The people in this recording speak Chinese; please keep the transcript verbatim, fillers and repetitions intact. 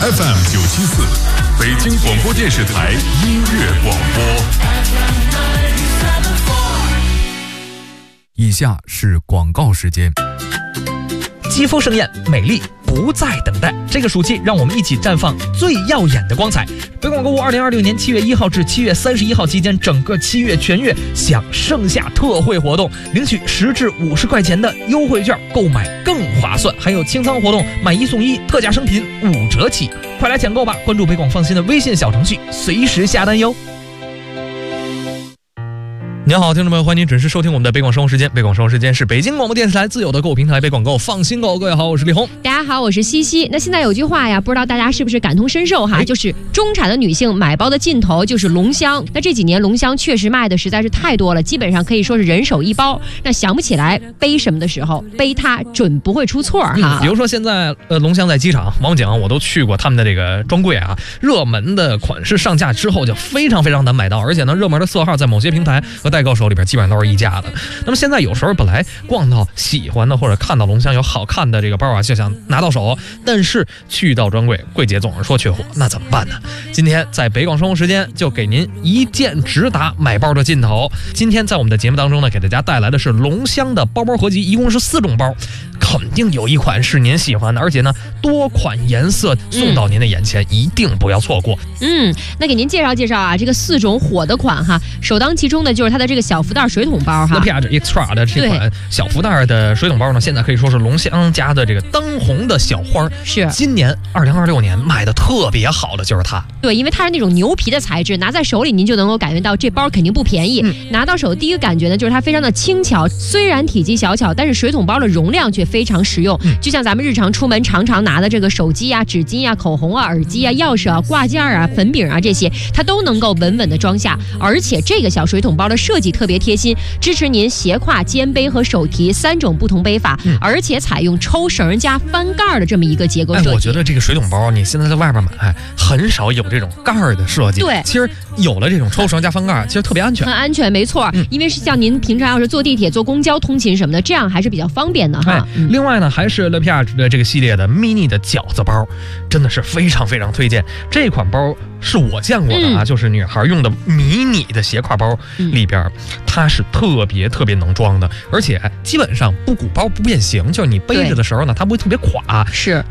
F M 九七四，北京广播电视台音乐广播。 以下是广告时间。 肌肤盛艳，美丽不再等待。这个暑期，让我们一起绽放最耀眼的光彩。北广购物二零二六年七月一号至七月三十一号期间，整个七月全月享盛夏特惠活动，领取十至五十块钱的优惠券，购买更划算。还有清仓活动，买一送一，特价商品五折起，快来抢购吧！关注北广放心的微信小程序，随时下单哟。您好，听众朋友，欢迎您准时收听我们的北广生活时间。北广生活时间是北京广播电视台自有的购物平台，北广购放心购。各位好，我是李红。 大家好，我是西西。那现在有句话呀，不知道大家是不是感同身受哈，就是中产的女性买包的尽头就是龙箱。那这几年龙箱确实卖的实在是太多了，基本上可以说是人手一包。那想不起来背什么的时候，背它准不会出错哈、 嗯。比如说现在呃龙箱在机场、王府井，我都去过他们的这个专柜啊，热门的款式上架之后就非常非常难买到，而且呢，热门的色号在某些平台和代购手里边基本上都是一家的。那么现在有时候本来逛到喜欢的或者看到龙箱有好看的这个包啊，就想拿到手，但是去到专柜，柜姐总是说缺货，那怎么办呢？今天在北广生活时间就给您一键直达买包的尽头。今天在我们的节目当中呢，给大家带来的是龙箱的包包合集，一共是四种包，肯定有一款是您喜欢的，而且呢多款颜色送到您的眼前、嗯、一定不要错过。 嗯，那给您介绍介绍啊，这个四种火的款哈，首当其冲的就是它的这个小福袋水桶包哈 Le Piaget Extra 的这款小福袋的水桶包呢，现在可以说是龙箱家的这个当红的小花， 是今年二零二六年卖的特别好的就是它。 对，因为它是那种牛皮的材质，拿在手里您就能够感觉到这包肯定不便宜、嗯、拿到手第一个感觉呢就是它非常的轻巧，虽然体积小巧，但是水桶包的容量却非常实用、嗯、就像咱们日常出门常常拿的这个手机啊、纸巾啊、口红啊、耳机啊、钥匙啊、挂件啊、粉饼啊，这些它都能够稳稳的装下。而且这个小水桶包的设计特别贴心，支持您斜挎、肩背和手提三种不同背法、嗯、而且采用抽绳加翻盖的这么一个结构设计、 哎、我觉得这个水桶包你现在在外边买很少有这种盖的设计， 对， 其实有了这种抽绳加翻盖其实特别安全， 很安全，没错、嗯、因为是像您平常要是坐地铁、坐公交通勤什么的，这样还是比较方便的哈、哎嗯、另外呢，还是 Le Piaget 的这个系列的 mini 的饺子包，真的是非常非常推荐。这款包是我见过的啊、嗯，就是女孩用的迷你的斜挎包里边、嗯、它是特别特别能装的，而且基本上不鼓包不变形，就是你背着的时候呢它不会特别垮， 是